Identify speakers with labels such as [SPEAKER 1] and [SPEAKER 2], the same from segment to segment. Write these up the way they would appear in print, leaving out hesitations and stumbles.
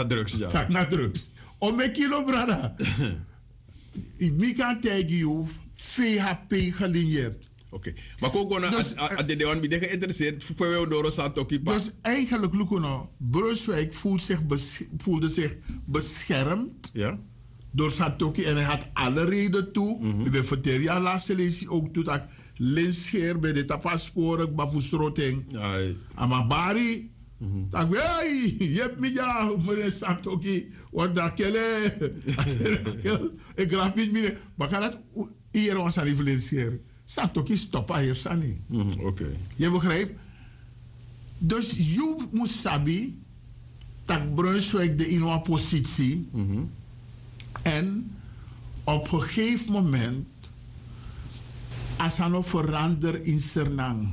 [SPEAKER 1] naar drugs, ja.
[SPEAKER 2] Tak naar drugs. Om een kilo, brada. Ik kan tegen je VHP gelineerd.
[SPEAKER 1] Oké. Maar ook gewoon aan de one die geïnteresseerd voor jou door Santoki.
[SPEAKER 2] Dus eigenlijk, Lukuno, Brunswijk voelde zich beschermd.
[SPEAKER 1] Ja. Door
[SPEAKER 2] Santoki en hij had alle reden toe. Ik ben verteld, ja, laatste lees ook toe dat linscheer bij de tapasporen, bafustroting. Amabari. Tak, hey, je hebt me ja, meneer Santoki. Wat dat kele. Ik raak niet meer. Maar kan dat hier ons aan die linscheer? Santoki stoppen hier, Sani.
[SPEAKER 1] Oké.
[SPEAKER 2] Je begrijpt? Dus je moet sabi dat Brunswijk de in een positie. En op een gegeven moment, als hij nog verandert in Sernang.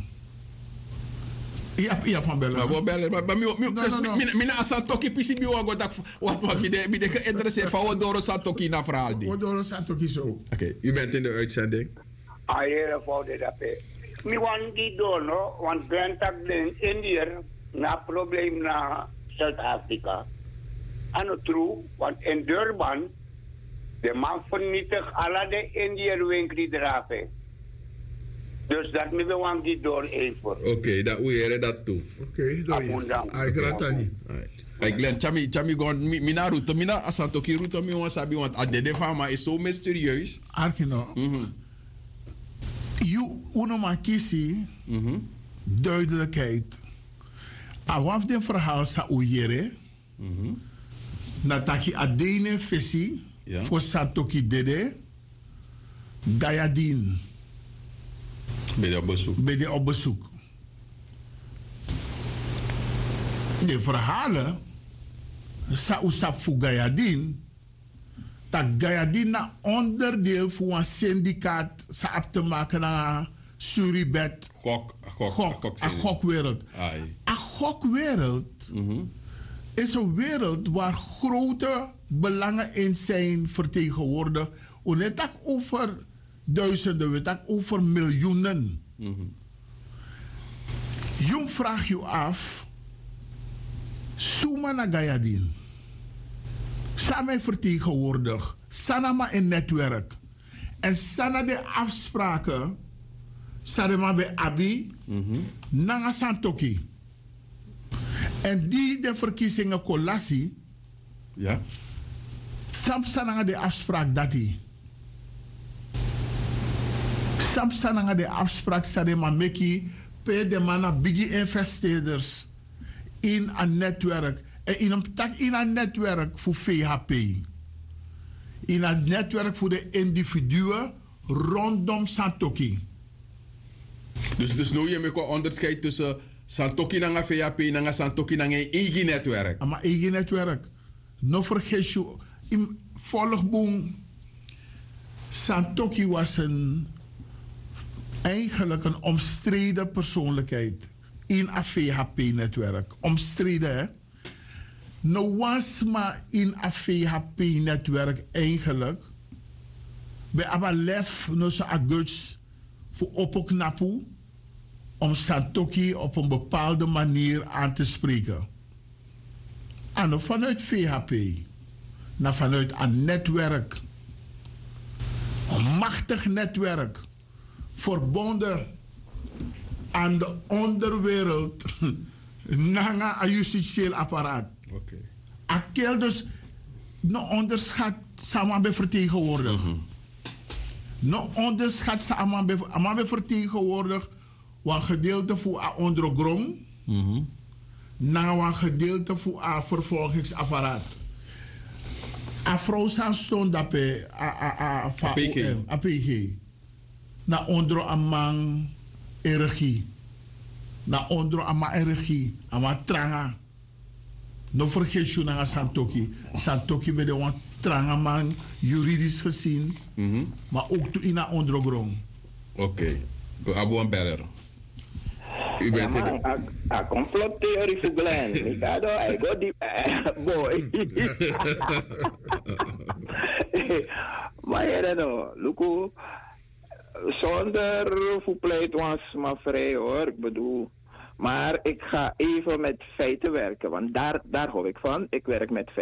[SPEAKER 2] Ja, van bellen.
[SPEAKER 1] Maar bellen, maar mina Santoki pisi bi wago dat wat mi de geïnteresseerd van wat door Santoki na verhaal die.
[SPEAKER 2] Wat door Santoki zo.
[SPEAKER 1] Oké, u bent in de uitzending.
[SPEAKER 3] Ayer voor de dape. Mi wan die door no, want grantak den Indiër na probleem na Zuid-Afrika. Ano true, want in Durban de man vernietigt alle de Indiër winkel drapen. Dus dat mi we wan die door even.
[SPEAKER 1] Oké, dat we heren dat toe.
[SPEAKER 2] Oké, dat is. Ik raad dat niet.
[SPEAKER 1] Ik len chami gon mina route mina Asantoki route mi wan sabi want adede fama is zo mysterieus.
[SPEAKER 2] Arkino. You unoma kisi duidelijkheid. Awaf den verhaal sa uyere. Nataki adene fesi voor Santoki dede. Gayadin. Ben je op bezoek. De verhalen sa usap voor Gayadin. Dat Gayadin na onderdeel voor een syndicaat sa op te maken naar Suribet. Gokwereld. Een gokwereld is een wereld waar grote belangen in zijn vertegenwoordigd. En het gaat over duizenden, het gaat over miljoenen. Je vraagt je af, Suma na Gayadin. Samen vertegenwoordig. Sanama in netwerk. En sana de afspraken. Sarema bij Abi. Nanga Santoki. En die de verkiezingen kolassi.
[SPEAKER 1] Ja.
[SPEAKER 2] Samsana de afspraak dat die. Samsana de afspraak Sarema meki. Per de mana bigi investeerders. In een netwerk. En in een netwerk voor VHP. In een netwerk voor de individuen rondom Santoki.
[SPEAKER 1] Dus nu je me onderscheid tussen Santoki en VHP en Santoki en een eigen netwerk.
[SPEAKER 2] Maar eigen netwerk. No vergeet je. In volgboom. Santoki was eigenlijk een omstreden persoonlijkheid. In een VHP-netwerk. Omstreden, hè? No was maar in een VHP-netwerk eigenlijk. We hebben lef no zo aguts voor opknappen om Santoki op een bepaalde manier aan te spreken. En vanuit VHP naar vanuit een netwerk. Een machtig netwerk. Verbonden aan de onderwereld. Nanga een justitieel apparaat.
[SPEAKER 1] Oké.
[SPEAKER 2] Akel dus no onderschat samen bij vertegenwoordigd. No onderschat samen bij vertegenwoordigd. Wat gedeelte voor een ondergrond. Na wat gedeelte voor een vervolgingsapparaat. A vrouw stond dat bij APG. Na onder een man energie. Na onder een man energie. Een man tranga. No vergeet je naar Santoki. Santoki bij de one tranga man juridisch gezien. Maar ook in een ondergrond.
[SPEAKER 1] Oké. Abu een beller. U bent in de...
[SPEAKER 3] A complottheorie voor Glenn. Ik ga die boy. Maar ja, no, Luko, zonder verpleit was maar vrij hoor. Ik bedoel, maar ik ga even met feiten werken, want daar hou ik van. Ik werk met feiten.